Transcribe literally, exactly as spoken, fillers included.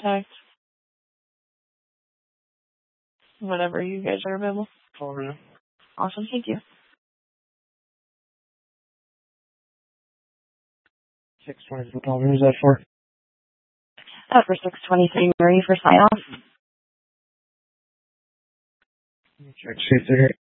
contact whenever you guys are available. Call her now. Awesome. Thank you. six twenty-three, who's that for? Uh, for six twenty-three, Marie for sign-off. Check, see if they're here.